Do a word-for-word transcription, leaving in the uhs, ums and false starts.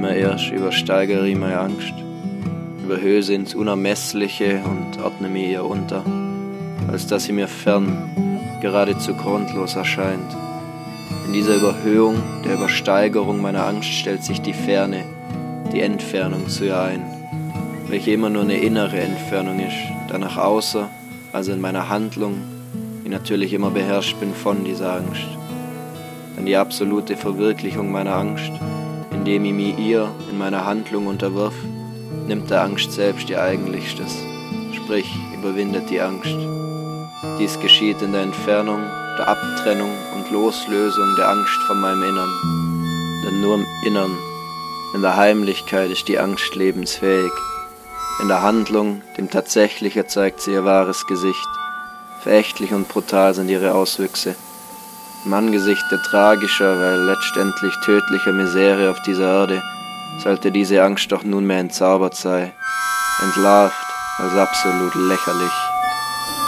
immer erst übersteigere ich meine Angst, überhöhe sie ins Unermessliche und ordne mir ihr unter, als dass sie mir fern, geradezu grundlos erscheint. In dieser Überhöhung, der Übersteigerung meiner Angst stellt sich die Ferne, die Entfernung zu ihr ein, welche immer nur eine innere Entfernung ist, da nach außen, also in meiner Handlung, ich natürlich immer beherrscht bin von dieser Angst. Denn die absolute Verwirklichung meiner Angst, indem ich mich ihr in meiner Handlung unterwirf, nimmt der Angst selbst ihr Eigentlichstes, sprich überwindet die Angst. Dies geschieht in der Entfernung, der Abtrennung und Loslösung der Angst von meinem Innern. Denn nur im Innern, in der Heimlichkeit ist die Angst lebensfähig. In der Handlung, dem Tatsächliche, zeigt sie ihr wahres Gesicht. Verächtlich und brutal sind ihre Auswüchse. Im Angesicht der tragischer, weil letztendlich tödlicher Misere auf dieser Erde sollte diese Angst doch nunmehr entzaubert sein, entlarvt als absolut lächerlich.